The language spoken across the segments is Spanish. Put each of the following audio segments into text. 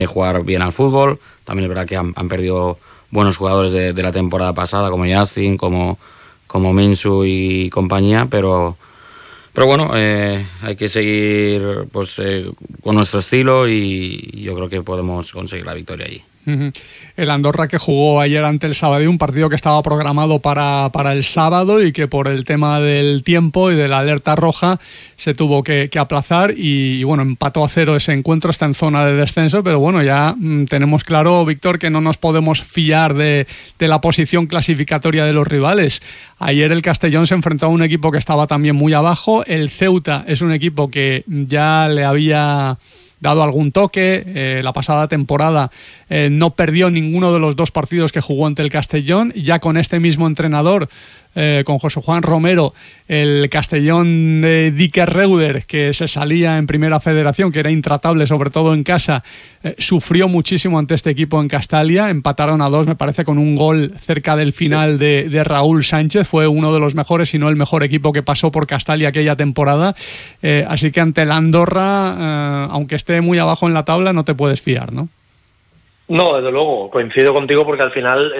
jugar bien al fútbol. También es verdad que han perdido buenos jugadores de la temporada pasada, como Justin, como Minsu y compañía, pero bueno, hay que seguir pues con nuestro estilo y yo creo que podemos conseguir la victoria allí. El Andorra que jugó ayer ante el Sabadell, un partido que estaba programado para el sábado y que por el tema del tiempo y de la alerta roja se tuvo que aplazar y bueno, empató a 0 ese encuentro, está en zona de descenso, pero bueno, ya tenemos claro, Víctor, que no nos podemos fiar de la posición clasificatoria de los rivales. Ayer el Castellón se enfrentó a un equipo que estaba también muy abajo, el Ceuta es un equipo que ya le había dado algún toque, la pasada temporada no perdió ninguno de los 2 partidos que jugó ante el Castellón, ya con este mismo entrenador, con José Juan Romero, el Castellón de Dicker Reuter, que se salía en Primera Federación, que era intratable sobre todo en casa, sufrió muchísimo ante este equipo en Castalia, empataron a 2 me parece con un gol cerca del final de Raúl Sánchez, fue uno de los mejores si no el mejor equipo que pasó por Castalia aquella temporada, así que ante el Andorra, aunque esté muy abajo en la tabla, no te puedes fiar, ¿no? No, desde luego, coincido contigo porque al final,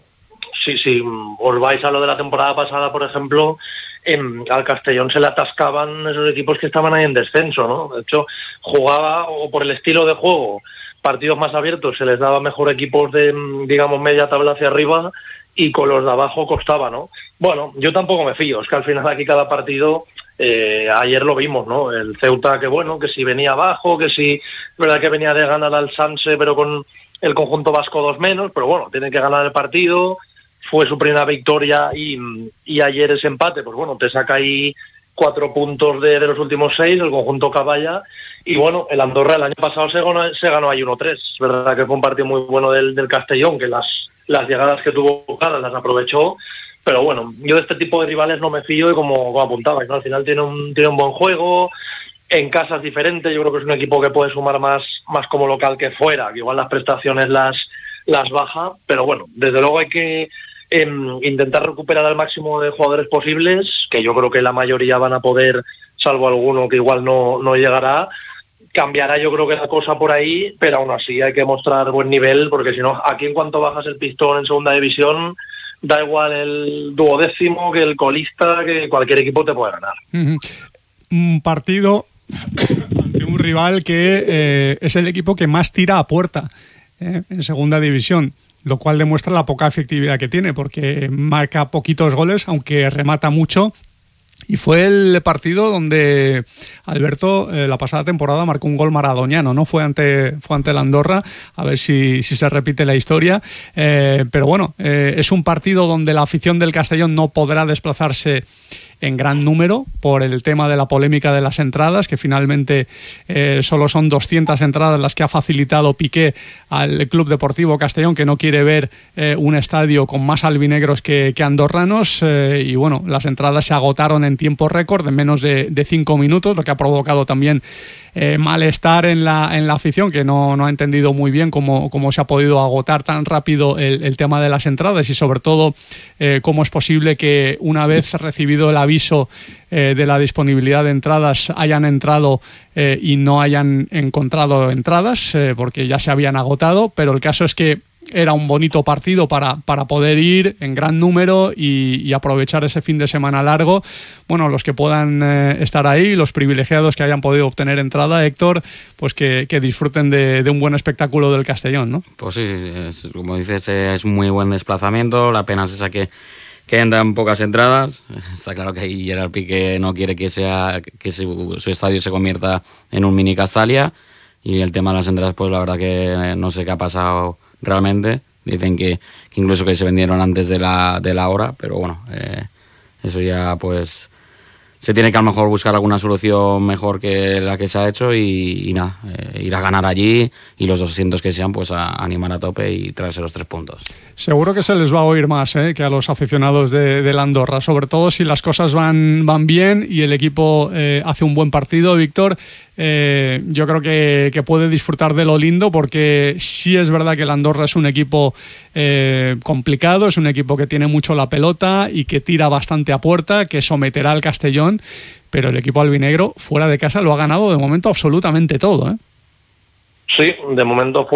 si os vais a lo de la temporada pasada, por ejemplo, al Castellón se le atascaban esos equipos que estaban ahí en descenso, ¿no? De hecho, jugaba, o por el estilo de juego, partidos más abiertos, se les daba mejor equipos de, digamos, media tabla hacia arriba y con los de abajo costaba, ¿no? Bueno, yo tampoco me fío, es que al final aquí cada partido... ayer lo vimos, ¿no? El Ceuta, que bueno, que si venía abajo, que si es verdad que venía de ganar al Sanse, pero con el conjunto vasco 2 menos, pero bueno, tienen que ganar el partido, fue su primera victoria y ayer ese empate, pues bueno, te saca ahí 4 puntos de los últimos 6, el conjunto Caballa, y bueno, el Andorra el año pasado se ganó ahí 1-3, es verdad que fue un partido muy bueno del Castellón, que las llegadas que tuvo claras las aprovechó, pero bueno, yo de este tipo de rivales no me fío y como apuntabais, ¿no? Al final tiene un buen juego, en casa es diferente, yo creo que es un equipo que puede sumar más como local que fuera, que igual las prestaciones las baja, pero bueno, desde luego hay que intentar recuperar al máximo de jugadores posibles, que yo creo que la mayoría van a poder, salvo alguno que igual no llegará. Cambiará yo creo que la cosa por ahí, pero aún así hay que mostrar buen nivel, porque si no, aquí en cuanto bajas el pistón en segunda división, da igual el 12º que el colista, que cualquier equipo te puede ganar. Un partido ante un rival que es el equipo que más tira a puerta en segunda división, lo cual demuestra la poca efectividad que tiene, porque marca poquitos goles, aunque remata mucho. Y fue el partido donde Alberto la pasada temporada marcó un gol maradoniano, ¿no? Fue ante el Andorra, a ver si se repite la historia. Pero bueno, es un partido donde la afición del Castellón no podrá desplazarse en gran número por el tema de la polémica de las entradas, que finalmente solo son 200 entradas las que ha facilitado Piqué al Club Deportivo Castellón, que no quiere ver un estadio con más albinegros que andorranos, y bueno, las entradas se agotaron en tiempo récord, en menos de 5 minutos, lo que ha provocado también malestar en la afición, que no ha entendido muy bien cómo se ha podido agotar tan rápido el tema de las entradas, y sobre todo cómo es posible que una vez recibido el aviso de la disponibilidad de entradas hayan entrado y no hayan encontrado entradas, porque ya se habían agotado. Pero el caso es que era un bonito partido para poder ir en gran número y aprovechar ese fin de semana largo. Bueno, los que puedan estar ahí, los privilegiados que hayan podido obtener entrada, Héctor, pues que disfruten de un buen espectáculo del Castellón, ¿no? Pues sí, como dices, es muy buen desplazamiento. La pena es esa que entran pocas entradas. Está claro que ahí Gerard Piqué no quiere que su estadio se convierta en un mini Castalia, y el tema de las entradas, pues la verdad que no sé qué ha pasado realmente. Dicen que incluso que se vendieron antes de la hora, pero bueno, eso ya pues se tiene que a lo mejor buscar alguna solución mejor que la que se ha hecho y nada, ir a ganar allí, y los 200 que sean, pues a animar a tope y traerse los 3 puntos. Seguro que se les va a oír más que a los aficionados de la Andorra, sobre todo si las cosas van bien y el equipo hace un buen partido, Víctor. Yo creo que puede disfrutar de lo lindo, porque sí es verdad que el Andorra es un equipo complicado, es un equipo que tiene mucho la pelota y que tira bastante a puerta, que someterá al Castellón, pero el equipo albinegro fuera de casa lo ha ganado de momento absolutamente todo, ¿eh? Sí, de momento